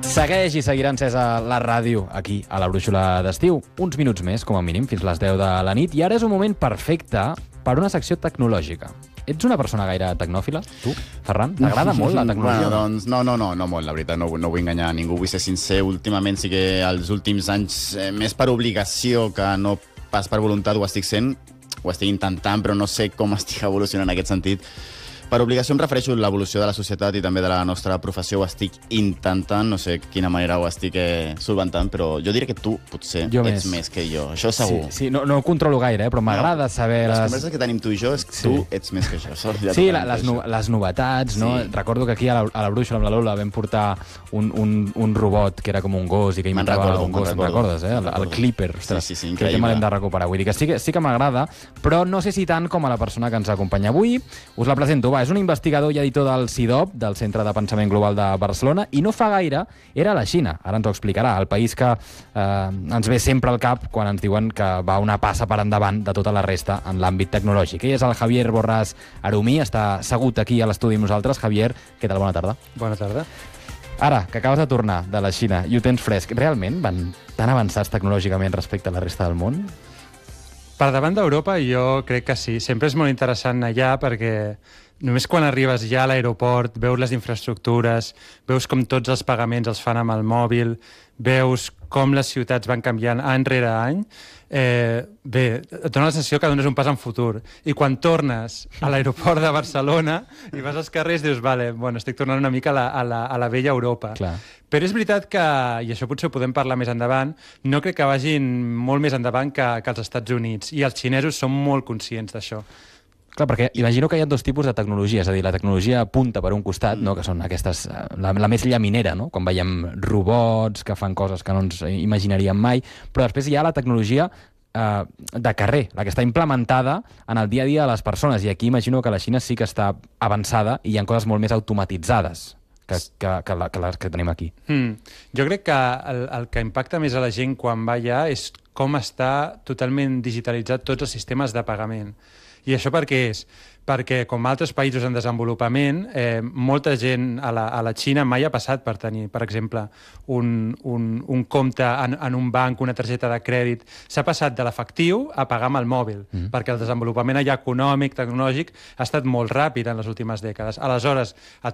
Segueix i seguirà encesa la ràdio aquí a la Brúixola d'estiu. Uns minuts més, com a mínim, fins les 10 de la nit. I ara és un moment perfecte per una secció tecnològica. Ets una persona gaire tecnòfila, tu, Ferran? T'agrada molt la tecnologia? Bueno, doncs no molt, la veritat. No vull enganyar a ningú, vull ser sincer. Últimament sí que els últims anys, més per obligació que no pas per voluntat, ho estic sent. Ho estic intentant, però no sé com estic evolucionant en aquest sentit. Per obligació em refereixo a l'evolució de la societat i també de la nostra professió. Ho estic intentant, no sé quina manera ho estic solventant, però jo diria que tu potser ets més que jo. Això segur. Sí, no ho controlo gaire, però m'agrada saber... Les converses que tenim tu i jo és que tu ets més que jo. Sí, les novetats, no? Recordo que aquí a la Brúixola amb la Lola vam portar un robot que era com un gos i que imitava un gos. Te'n recordes, eh? El Clipper. Sí, increïble. Crec que me l'hem de recuperar. Vull dir que sí que m'agrada, però no sé si tant com a la persona que ens acompanya avui. Us la presento, és un investigador i editor del CIDOB, del Centre de Pensament Global de Barcelona, i no fa gaire era a la Xina. Ara ens ho explicarà. El país que ens ve sempre al cap quan ens diuen que va una passa per endavant de tota la resta en l'àmbit tecnològic. Ell és el Javier Borràs Arumí, està assegut aquí a l'estudi amb nosaltres. Javier, què tal? Bona tarda. Bona tarda. Ara, que acabes de tornar de la Xina i ho tens fresc, realment van tan avançats tecnològicament respecte a la resta del món? Per davant d'Europa jo crec que sí. Sempre és molt interessant allà perquè només quan arribes ja a l'aeroport veus les infraestructures, veus com tots els pagaments els fan amb el mòbil, veus com les ciutats van canviant any rere any. Bé, et dona la sensació que dones un pas en futur. I quan tornes a l'aeroport de Barcelona i vas als carrers dius, vale, estic tornant una mica a la vella Europa. Clar. Però és veritat que, i això potser ho podem parlar més endavant, no crec que vagin molt més endavant que els Estats Units. I els xinesos són molt conscients d'això. Clar, perquè imagino que hi ha dos tipus de tecnologia, és a dir, la tecnologia punta per un costat, no? Que són aquestes, la més llaminera, no? Quan veiem robots que fan coses que no ens imaginaríem mai, però després hi ha la tecnologia de carrer, la que està implementada en el dia a dia de les persones, i aquí imagino que la Xina sí que està avançada i hi ha coses molt més automatitzades que les que tenim aquí. Jo crec que el que impacta més a la gent quan va allà és com està totalment digitalitzat tots els sistemes de pagament. I això per què és? Perquè, com altres països en desenvolupament, molta gent a la Xina mai ha passat per tenir, per exemple, un compte en un banc, una targeta de crèdit. S'ha passat de l'efectiu a pagar amb el mòbil, perquè el desenvolupament allà econòmic, tecnològic, ha estat molt ràpid en les últimes dècades. Aleshores, et